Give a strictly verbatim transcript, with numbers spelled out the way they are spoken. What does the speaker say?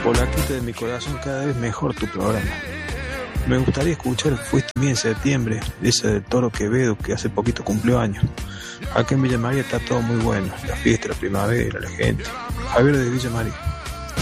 Polaquita de mi corazón, cada vez mejor tu programa. Me gustaría escuchar Fuiste Mía en septiembre, esa de Toro Quevedo, que hace poquito cumplió años. Acá en Villa María está todo muy bueno, la fiesta, la primavera, la gente. Javier de Villa María.